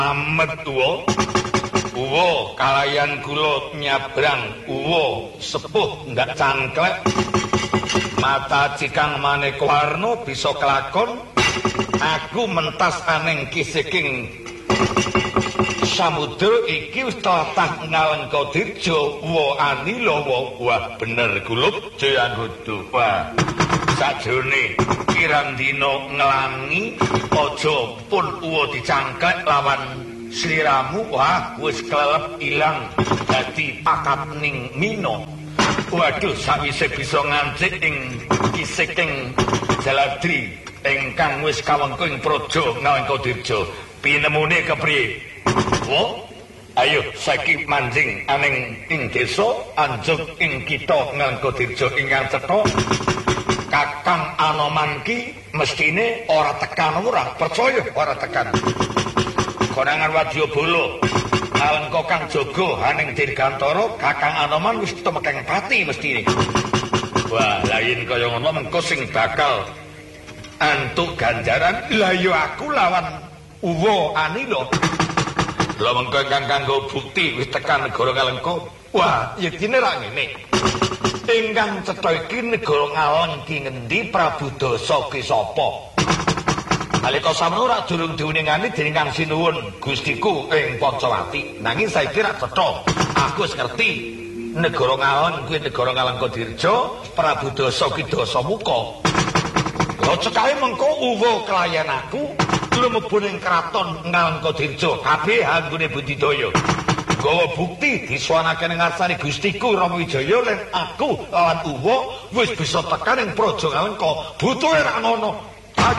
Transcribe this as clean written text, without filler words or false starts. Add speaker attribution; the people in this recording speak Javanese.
Speaker 1: Amet tuwa. Uwa kalayan kula nyabrang uwa sepuh ndak cangklek. Mata cikang maneka warna bisa kelakon. Aku mentas aning kisiking samudra iki wis tatah Ngalengkadirja wa anila wah bener kulup jayanggodo. Wah sajrone kirang dina nglangi aja pun uwa dicangklek lawan sliramu. Wah wis kelelep ilang dadi pakat ning Mina. Waduh sawise bisa ngancik ing kisiking Jaladri ingkang wis kawengku ing praja Ngalengkadirja pinemune kepriye? Wo ayo saiki manjing aning ing desa anjuk ing kitha Ngalengkadirja ingkang cetha. Kakang Anoman ki mestine ora tekan ora percaya ora tekan. Konangan Wadyabala Nalengka kang jaga haning Dirgantara Kakang Anoman wis temekeng pati mestine. Wah lain kaya ngono mengko sing bakal antuk ganjaran lha ya aku lawan Uwa Anila. Lha mengko ingkang kanggo bukti wis tekan negara Ngalengka. Wah yektine ra ngene. Ingkang cetha iki negara Ngaleng ki ngendi Prabu Dasa ki sapa? Nalika samana ora durung diuningani dening Kang Sinuwun Gustiku ing Pancawati. Nanging saiki ra cetha. Aku wis ngerti negara Ngaleng kuwi negara Ngalengkadirja, Prabu Dasa ki Dasamuka. Lha cekahe mengko uwa kelayan aku lumebu ning kraton Ngalengkadirja kabeh anggone Bundidaya. Gawa bukti disuwanake ning ngarsane Gustiku Rama Wijaya lan aku lawan uwa wis bisa tekan ing praja Ngalengka. Butuhe ra ngono.